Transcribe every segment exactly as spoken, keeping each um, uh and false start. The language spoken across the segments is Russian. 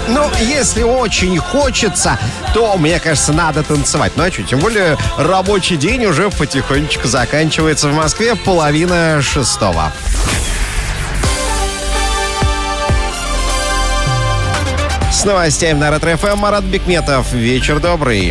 Ну, если очень хочется, то, мне кажется, надо танцевать. Ну, а что, тем более рабочий день уже потихонечку заканчивается в Москве, половина шестого. С новостями на Ретро-ФМ Марат Бекметов. Вечер добрый.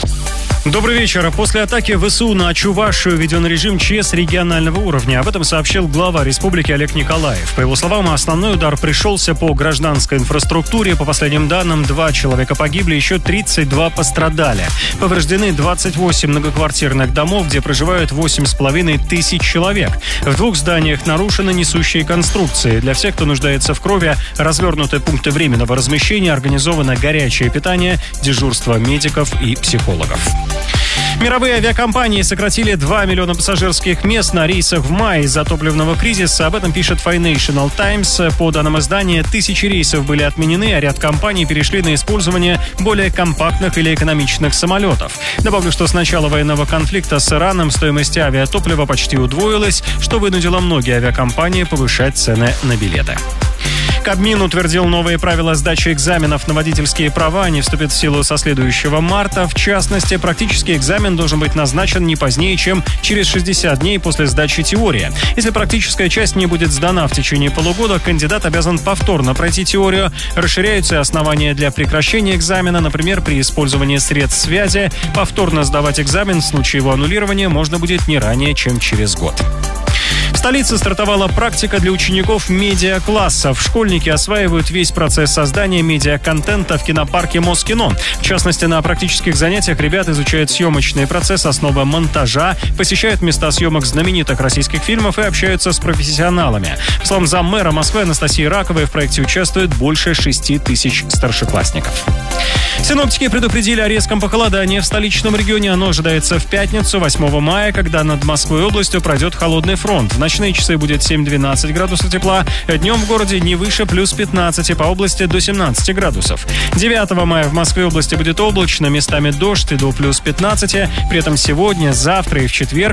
Добрый вечер. После атаки ВСУ на Чувашию введен режим ЧС регионального уровня. Об этом сообщил глава республики Олег Николаев. По его словам, основной удар пришелся по гражданской инфраструктуре. По последним данным, два человека погибли, еще тридцать два пострадали. Повреждены двадцать восемь многоквартирных домов, где проживают восемь с половиной тысяч человек. В двух зданиях нарушены несущие конструкции. Для всех, кто нуждается в крови, развернуты пункты временного размещения, организовано горячее питание, дежурство медиков и психологов. Мировые авиакомпании сократили два миллиона пассажирских мест на рейсах в мае из-за топливного кризиса. Об этом пишет Financial Times. По данным издания, тысячи рейсов были отменены, а ряд компаний перешли на использование более компактных или экономичных самолетов. Добавлю, что с начала военного конфликта с Ираном стоимость авиатоплива почти удвоилась, что вынудило многие авиакомпании повышать цены на билеты. Кабмин утвердил новые правила сдачи экзаменов на водительские права. Они вступят в силу со следующего марта. В частности, практический экзамен должен быть назначен не позднее, чем через шестьдесят дней после сдачи теории. Если практическая часть не будет сдана в течение полугода, кандидат обязан повторно пройти теорию. Расширяются основания для прекращения экзамена, например, при использовании средств связи. Повторно сдавать экзамен в случае его аннулирования можно будет не ранее, чем через год. В столице стартовала практика для учеников медиаклассов. Школьники осваивают весь процесс создания медиаконтента в кинопарке Москино. В частности, на практических занятиях ребят изучают съемочный процесс, основы монтажа, посещают места съемок знаменитых российских фильмов и общаются с профессионалами. По словам заммэра Москвы Анастасии Раковой, в проекте участвует больше шести тысяч старшеклассников. Синоптики предупредили о резком похолодании в столичном регионе. Оно ожидается в пятницу, восьмого мая, когда над Москвой и областью пройдет холодный фронт. В ночные часы будет семь-двенадцать градусов тепла, днем в городе не выше плюс пятнадцать, по области до семнадцати градусов. девятого мая в Москве и области будет облачно, местами дождь и до плюс пятнадцати. При этом сегодня, завтра и в четверг